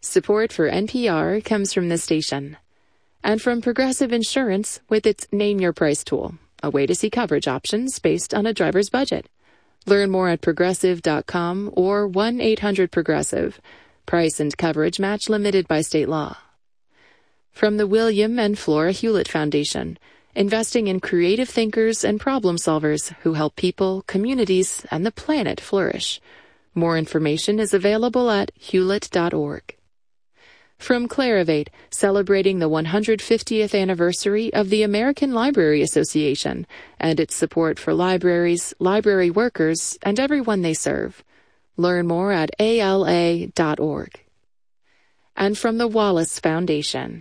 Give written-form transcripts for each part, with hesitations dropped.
Support for NPR comes from this station. And from Progressive Insurance with its Name Your Price tool, a way to see coverage options based on a driver's budget. Learn more at progressive.com or 1-800-PROGRESSIVE. Price and coverage match limited by state law. From the William and Flora Hewlett Foundation, investing in creative thinkers and problem solvers who help people, communities, and the planet flourish. More information is available at hewlett.org. From Clarivate, celebrating the 150th anniversary of the American Library Association and its support for libraries, library workers, and everyone they serve. Learn more at ala.org. And from the Wallace Foundation.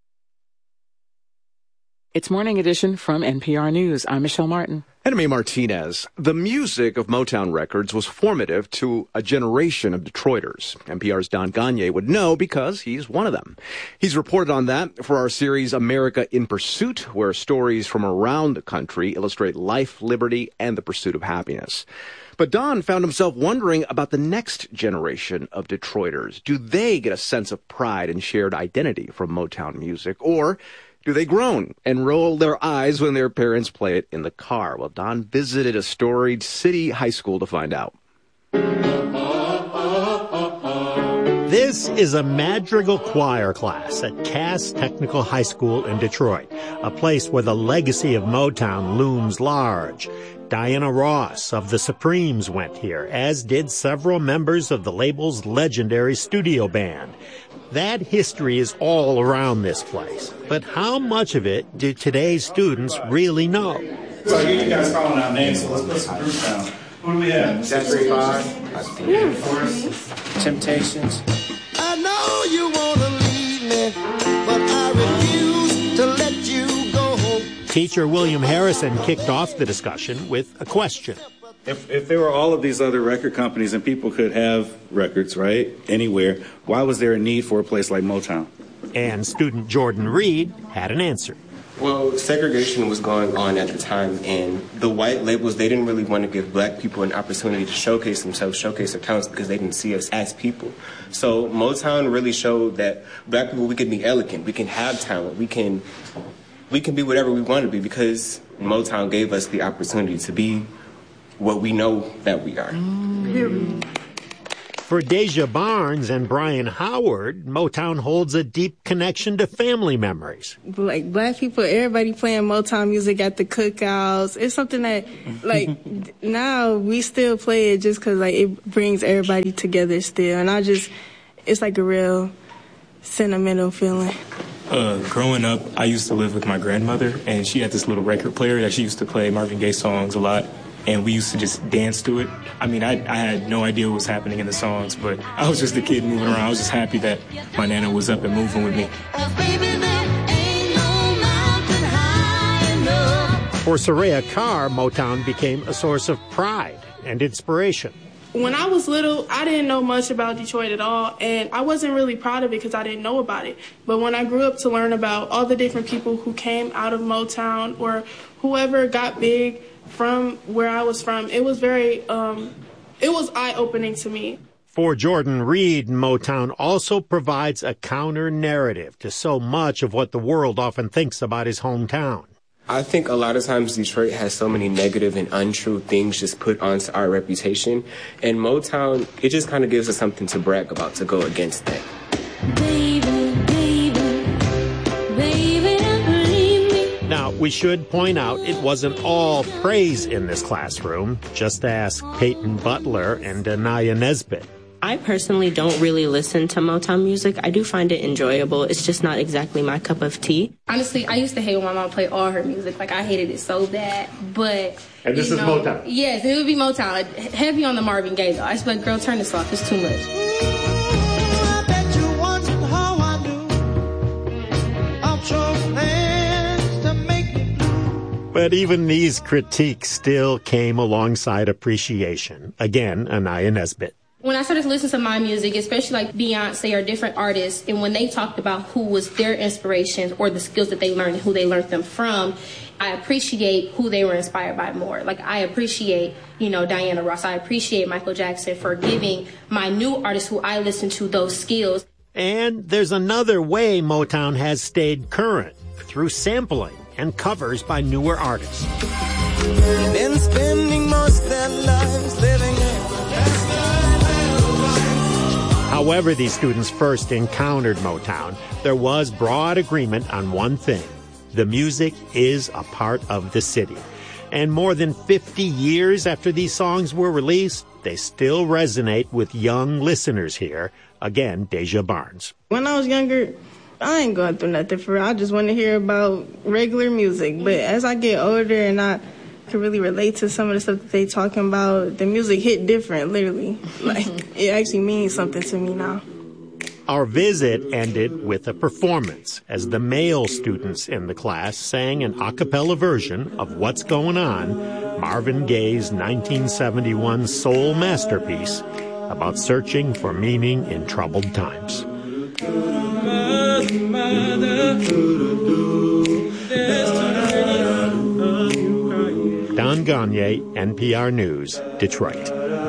It's Morning Edition from NPR News. I'm Michelle Martin. And I'm Martinez. The music of Motown Records was formative to a generation of Detroiters. NPR's Don Gagné would know because he's one of them. He's reported on that for our series America in Pursuit, where stories from around the country illustrate life, liberty, and the pursuit of happiness. But Don found himself wondering about the next generation of Detroiters. Do they get a sense of pride and shared identity from Motown music? Or do they groan and roll their eyes when their parents play it in the car? Well, Don visited a storied city high school to find out. This is a madrigal choir class at Cass Technical High School in Detroit, a place where the legacy of Motown looms large. Diana Ross of the Supremes went here, as did several members of the label's legendary studio band. That history is all around this place. But how much of it do today's students really know? So you guys calling out names, so let's put some groups down. Who do we have? Zachary 5. Temptations. I know you want to leave me, but I refuse to let you go. Teacher William Harrison kicked off the discussion with a question. If there were all of these other record companies and people could have records, right, anywhere, why was there a need for a place like Motown? And student Jordan Reed had an answer. Well, segregation was going on at the time, and the white labels, they didn't really want to give black people an opportunity to showcase themselves, showcase their talents, because they didn't see us as people. So Motown really showed that black people, we can be elegant, we can have talent, we can be whatever we want to be, because Motown gave us the opportunity to be what we know that we are. For Deja Barnes and Brian Howard, Motown holds a deep connection to family memories. Like black people, everybody playing Motown music at the cookouts. It's something that, like, now we still play it just because, like, it brings everybody together still. And it's like a real sentimental feeling. Growing up, I used to live with my grandmother, and she had this little record player that she used to play Marvin Gaye songs a lot. And we used to just dance to it. I mean, I had no idea what was happening in the songs, but I was just a kid moving around. I was just happy that my nana was up and moving with me. For Soraya Carr, Motown became a source of pride and inspiration. When I was little, I didn't know much about Detroit at all, and I wasn't really proud of it because I didn't know about it. But when I grew up to learn about all the different people who came out of Motown or whoever got big from where I was from, it was very, it was eye-opening to me. For Jordan Reed, Motown also provides a counter-narrative to so much of what the world often thinks about his hometown. I think a lot of times Detroit has so many negative and untrue things just put onto our reputation. And Motown, it just kind of gives us something to brag about, to go against that. Now, we should point out it wasn't all praise in this classroom. Just ask Peyton Butler and Anaya Nesbitt. I personally don't really listen to Motown music. I do find it enjoyable. It's just not exactly my cup of tea. Honestly, I used to hate when my mom played all her music. Like, I hated it so bad. But, and this is Motown? Yes, it would be Motown. Heavy on the Marvin Gaye, though. I just be like, girl, turn this off. It's too much. But even these critiques still came alongside appreciation. Again, Anaya Nesbitt. When I started listening to my music, especially like Beyonce or different artists, and when they talked about who was their inspirations or the skills that they learned and who they learned them from, I appreciate who they were inspired by more. Like, I appreciate, Diana Ross. I appreciate Michael Jackson for giving my new artists who I listen to those skills. And there's another way Motown has stayed current, through sampling and covers by newer artists. Been spending most their lives living in. However these students first encountered Motown, there was broad agreement on one thing. The music is a part of the city. And more than 50 years after these songs were released, they still resonate with young listeners here. Again, Deja Barnes. When I was younger, I ain't going through nothing for real. I just want to hear about regular music. But as I get older and I can really relate to some of the stuff that they talking about, the music hit different, literally. Like, it actually means something to me now. Our visit ended with a performance as the male students in the class sang an a cappella version of What's Going On, Marvin Gaye's 1971 soul masterpiece about searching for meaning in troubled times. Don Gagne, NPR News, Detroit.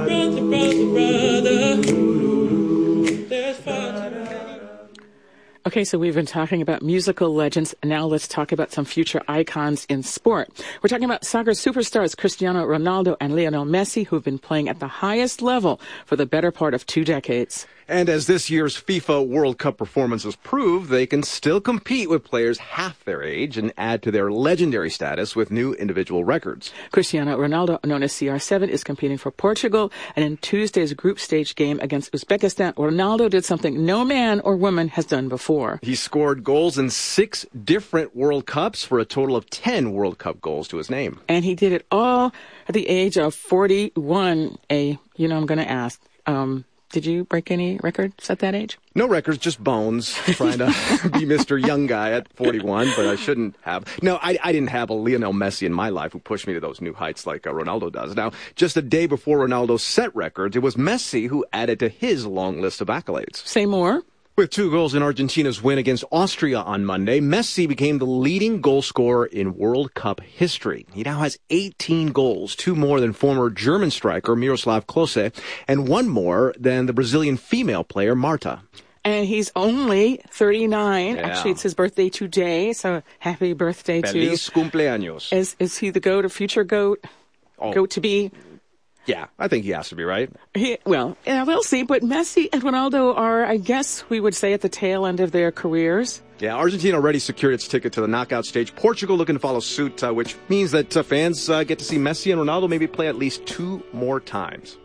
Okay, so we've been talking about musical legends. Now let's talk about some future icons in sport. We're talking about soccer superstars Cristiano Ronaldo and Lionel Messi, who've been playing at the highest level for the better part of 2 decades. And as this year's FIFA World Cup performances prove, they can still compete with players half their age and add to their legendary status with new individual records. Cristiano Ronaldo, known as CR7, is competing for Portugal, and in Tuesday's group stage game against Uzbekistan, Ronaldo did something no man or woman has done before. He scored goals in 6 different World Cups for a total of 10 World Cup goals to his name. And he did it all at the age of 41. I'm going to ask, did you break any records at that age? No records, just bones, trying to be Mr. Young Guy at 41, but I shouldn't have. No, I didn't have a Lionel Messi in my life who pushed me to those new heights like Ronaldo does. Now, just a day before Ronaldo set records, it was Messi who added to his long list of accolades. Say more. With 2 goals in Argentina's win against Austria on Monday, Messi became the leading goal scorer in World Cup history. He now has 18 goals, 2 more than former German striker Miroslav Klose, and 1 more than the Brazilian female player Marta. And he's only 39. Yeah. Actually, it's his birthday today, so happy birthday to... Feliz cumpleaños. Is he the GOAT, a future GOAT? Oh. GOAT to be? Yeah, I think he has to be, right? We'll see. But Messi and Ronaldo are, I guess we would say, at the tail end of their careers. Yeah, Argentina already secured its ticket to the knockout stage. Portugal looking to follow suit, which means that fans get to see Messi and Ronaldo maybe play at least 2 more times.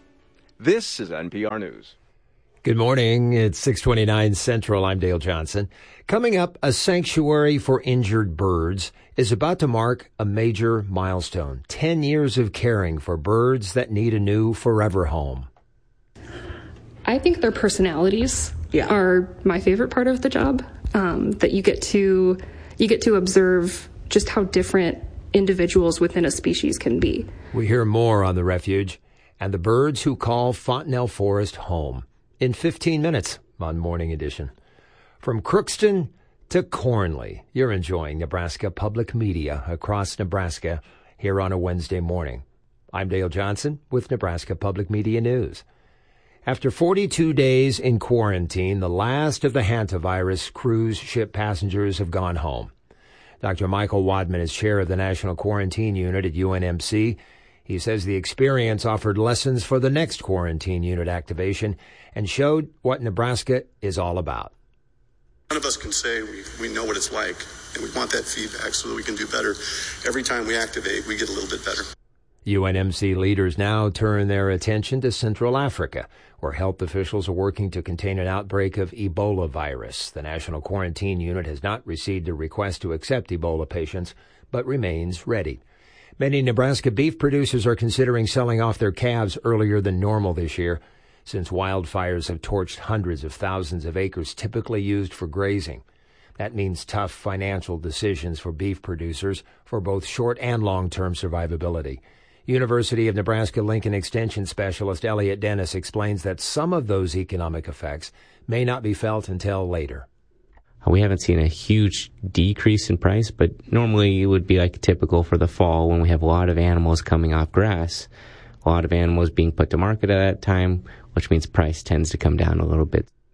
This is NPR News. Good morning. It's 6:29 Central. I'm Dale Johnson. Coming up, a sanctuary for injured birds is about to mark a major milestone. 10 years of caring for birds that need a new forever home. I think their personalities are my favorite part of the job. That you get to observe just how different individuals within a species can be. We hear more on the refuge and the birds who call Fontenelle Forest home in 15 minutes on Morning Edition. From Crookston to Cornley, you're enjoying Nebraska Public Media across Nebraska here on a Wednesday morning. I'm Dale Johnson with Nebraska Public Media News. After 42 days in quarantine, the last of the hantavirus cruise ship passengers have gone home. Dr. Michael Wadman is chair of the National Quarantine Unit at UNMC. He says the experience offered lessons for the next quarantine unit activation and showed what Nebraska is all about. None of us can say we know what it's like, and we want that feedback so that we can do better. Every time we activate, we get a little bit better. UNMC leaders now turn their attention to Central Africa, where health officials are working to contain an outbreak of Ebola virus. The National Quarantine Unit has not received a request to accept Ebola patients, but remains ready. Many Nebraska beef producers are considering selling off their calves earlier than normal this year, since wildfires have torched hundreds of thousands of acres typically used for grazing. That means tough financial decisions for beef producers for both short and long-term survivability. University of Nebraska-Lincoln Extension Specialist Elliot Dennis explains that some of those economic effects may not be felt until later. We haven't seen a huge decrease in price, but normally it would be like typical for the fall when we have a lot of animals coming off grass, a lot of animals being put to market at that time, which means price tends to come down a little bit.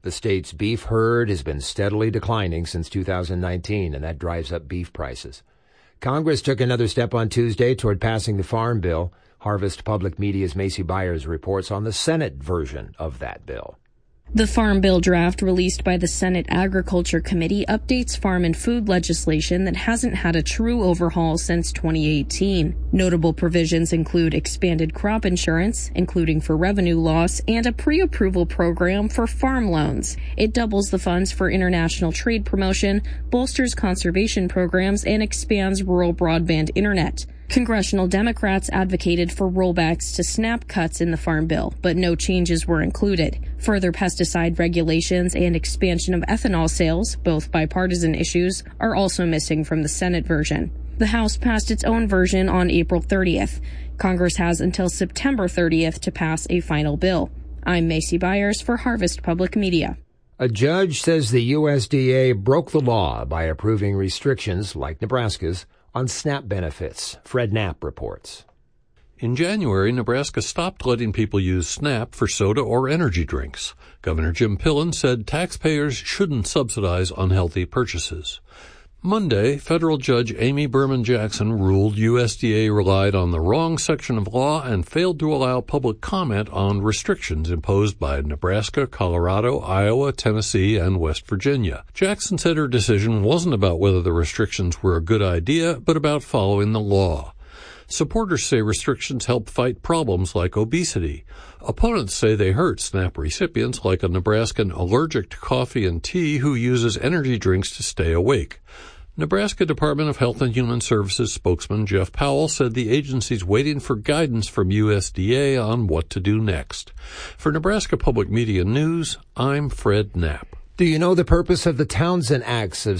The state's beef herd has been steadily declining since 2019, and that drives up beef prices. Congress took another step on Tuesday toward passing the Farm Bill. Harvest Public Media's Macy Byers reports on the Senate version of that bill. The Farm Bill draft released by the Senate Agriculture Committee updates farm and food legislation that hasn't had a true overhaul since 2018. Notable provisions include expanded crop insurance, including for revenue loss, and a pre-approval program for farm loans. It doubles the funds for international trade promotion, bolsters conservation programs, and expands rural broadband internet. Congressional Democrats advocated for rollbacks to SNAP cuts in the Farm Bill, but no changes were included. Further pesticide regulations and expansion of ethanol sales, both bipartisan issues, are also missing from the Senate version. The House passed its own version on April 30th. Congress has until September 30th to pass a final bill. I'm Macy Byers for Harvest Public Media. A judge says the USDA broke the law by approving restrictions, like Nebraska's, on SNAP benefits. Fred Knapp reports. In January, Nebraska stopped letting people use SNAP for soda or energy drinks. Governor Jim Pillen said taxpayers shouldn't subsidize unhealthy purchases. Monday, federal judge Amy Berman Jackson ruled USDA relied on the wrong section of law and failed to allow public comment on restrictions imposed by Nebraska, Colorado, Iowa, Tennessee, and West Virginia. Jackson said her decision wasn't about whether the restrictions were a good idea, but about following the law. Supporters say restrictions help fight problems like obesity. Opponents say they hurt SNAP recipients like a Nebraskan allergic to coffee and tea who uses energy drinks to stay awake. Nebraska Department of Health and Human Services spokesman Jeff Powell said the agency's waiting for guidance from USDA on what to do next. For Nebraska Public Media News, I'm Fred Knapp. Do you know the purpose of the Townsend Acts of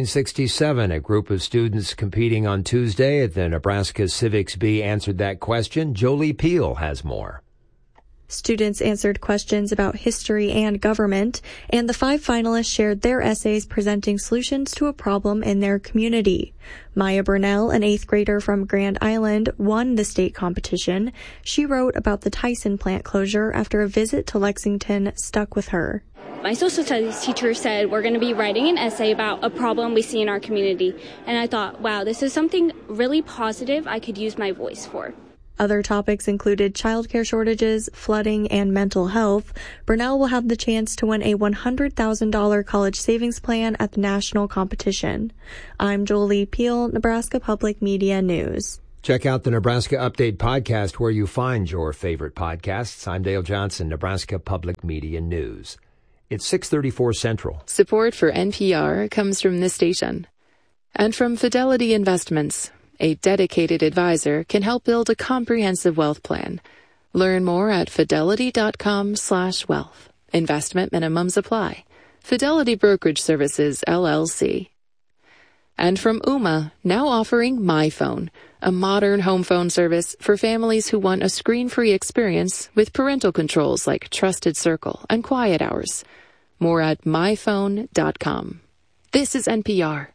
1767? A group of students competing on Tuesday at the Nebraska Civics Bee answered that question. Jolie Peel has more. Students answered questions about history and government, and the 5 finalists shared their essays presenting solutions to a problem in their community. Maya Burnell, an 8th grader from Grand Island, won the state competition. She wrote about the Tyson plant closure after a visit to Lexington stuck with her. My social studies teacher said we're going to be writing an essay about a problem we see in our community. And I thought, wow, this is something really positive I could use my voice for. Other topics included childcare shortages, flooding, and mental health. Burnell will have the chance to win a $100,000 college savings plan at the national competition. I'm Jolie Peel, Nebraska Public Media News. Check out the Nebraska Update podcast where you find your favorite podcasts. I'm Dale Johnson, Nebraska Public Media News. It's 6:34 Central. Support for NPR comes from this station and from Fidelity Investments. A dedicated advisor can help build a comprehensive wealth plan. Learn more at fidelity.com/wealth. Investment minimums apply. Fidelity Brokerage Services, LLC. And from Ooma, now offering MyPhone, a modern home phone service for families who want a screen-free experience with parental controls like Trusted Circle and Quiet Hours. More at myphone.com. This is NPR.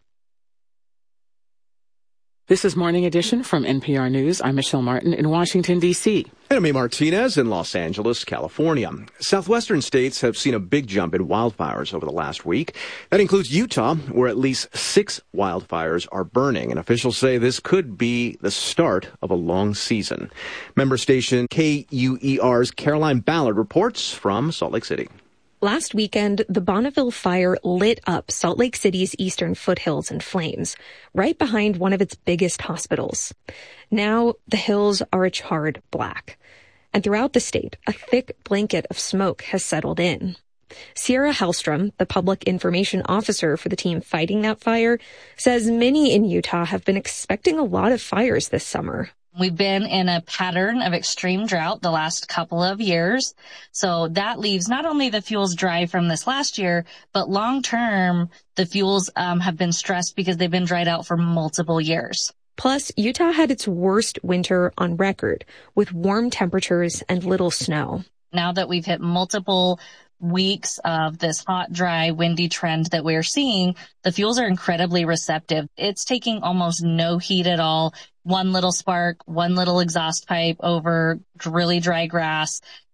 This is Morning Edition from NPR News. I'm Michelle Martin in Washington, D.C. And I'm Martinez in Los Angeles, California. Southwestern states have seen a big jump in wildfires over the last week. That includes Utah, where at least 6 wildfires are burning, and officials say this could be the start of a long season. Member station KUER's Caroline Ballard reports from Salt Lake City. Last weekend, the Bonneville fire lit up Salt Lake City's eastern foothills in flames, right behind one of its biggest hospitals. Now, the hills are a charred black. And throughout the state, a thick blanket of smoke has settled in. Sierra Hellstrom, the public information officer for the team fighting that fire, says many in Utah have been expecting a lot of fires this summer. We've been in a pattern of extreme drought the last couple of years. So that leaves not only the fuels dry from this last year, but long term, the fuels have been stressed because they've been dried out for multiple years. Plus, Utah had its worst winter on record with warm temperatures and little snow. Now that we've hit multiple weeks of this hot, dry, windy trend that we're seeing, the fuels are incredibly receptive. It's taking almost no heat at all. One little spark, one little exhaust pipe over really dry grass.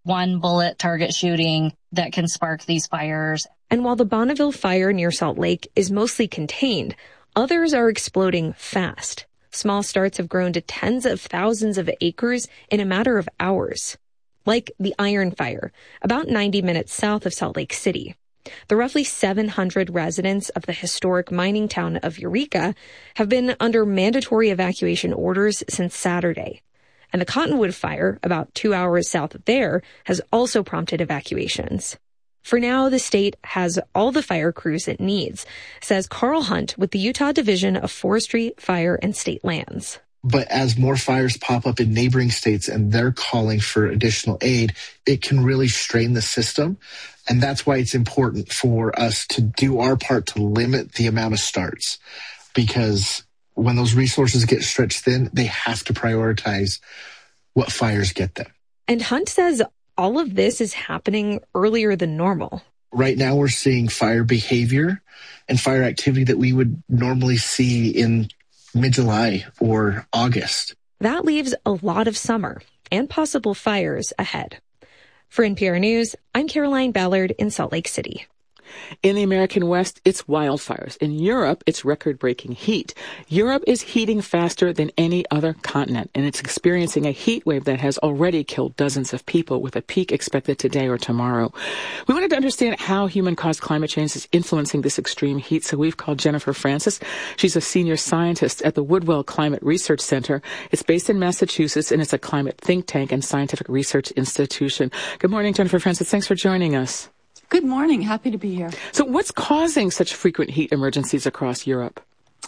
one bullet target shooting that can spark these fires. And while the Bonneville fire near Salt Lake is mostly contained, others are exploding fast. Small starts have grown to tens of thousands of acres in a matter of hours. Like the Iron Fire, about 90 minutes south of Salt Lake City. The roughly 700 residents of the historic mining town of Eureka have been under mandatory evacuation orders since Saturday. And the Cottonwood Fire, about 2 hours south of there, has also prompted evacuations. For now, the state has all the fire crews it needs, says Carl Hunt with the Utah Division of Forestry, Fire, and State Lands. But as more fires pop up in neighboring states and they're calling for additional aid, it can really strain the system. And that's why it's important for us to do our part to limit the amount of starts. Because when those resources get stretched thin, they have to prioritize what fires get them. And Hunt says all of this is happening earlier than normal. Right now we're seeing fire behavior and fire activity that we would normally see in mid-July or August. That leaves a lot of summer and possible fires ahead. For NPR News, I'm Caroline Ballard in Salt Lake City. In the American West, it's wildfires. In Europe, it's record-breaking heat. Europe is heating faster than any other continent, and it's experiencing a heat wave that has already killed dozens of people, with a peak expected today or tomorrow. We wanted to understand how human-caused climate change is influencing this extreme heat, so we've called Jennifer Francis. She's a senior scientist at the Woodwell Climate Research Center. It's based in Massachusetts, and it's a climate think tank and scientific research institution. Good morning, Jennifer Francis. Thanks for joining us. Good morning. Happy to be here. So what's causing such frequent heat emergencies across Europe?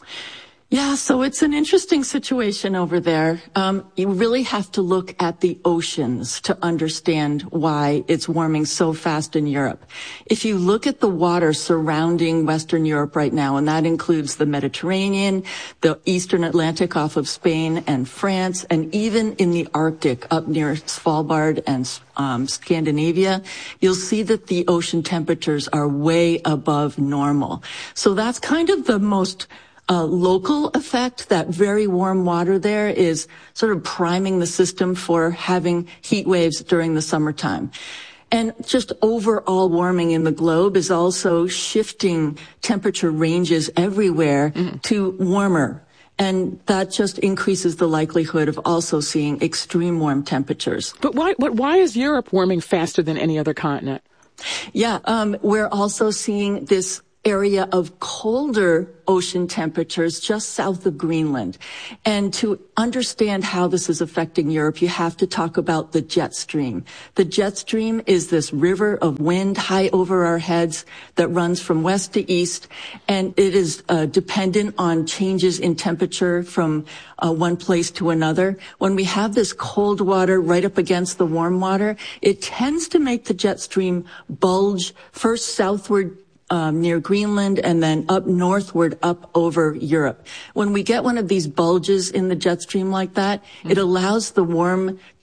Yeah, so it's an interesting situation over there. You really have to look at the oceans to understand why it's warming so fast in Europe. If you look at the water surrounding Western Europe right now, and that includes the Mediterranean, the Eastern Atlantic off of Spain and France, and even in the Arctic up near Svalbard and Scandinavia, you'll see that the ocean temperatures are way above normal. So that's kind of the most local effect. That very warm water there is sort of priming the system for having heat waves during the summertime. And just overall warming in the globe is also shifting temperature ranges everywhere to warmer. And that just increases the likelihood of also seeing extreme warm temperatures. But why is Europe warming faster than any other continent? Yeah, we're also seeing this area of colder ocean temperatures just south of Greenland. And to understand how this is affecting Europe, you have to talk about the jet stream. The jet stream is this river of wind high over our heads that runs from west to east, and it is dependent on changes in temperature from one place to another. When we have this cold water right up against the warm water, it tends to make the jet stream bulge first southward near Greenland and then up northward up over Europe. When we get one of these bulges in the jet stream like that, it allows the warm